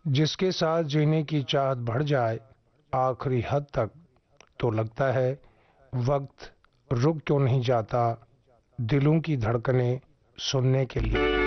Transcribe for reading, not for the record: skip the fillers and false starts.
जिसके साथ जीने की चाहत बढ़ जाए आखिरी हद तक, तो लगता है वक्त रुक क्यों नहीं जाता दिलों की धड़कनें सुनने के लिए।